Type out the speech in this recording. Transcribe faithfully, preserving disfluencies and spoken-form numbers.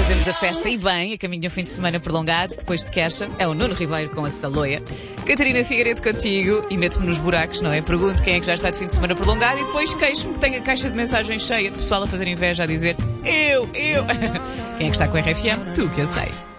fazemos a festa e bem, a caminho de um fim de semana prolongado, depois de queixa, é o Nuno Ribeiro com a Saloia. Catarina Figueiredo contigo e meto-me nos buracos, não é? Pergunto quem é que já está de fim de semana prolongado e depois queixo-me que tenho a caixa de mensagens cheia de pessoal a fazer inveja, a dizer eu, eu. Quem é que está com a R F M? Tu que eu sei.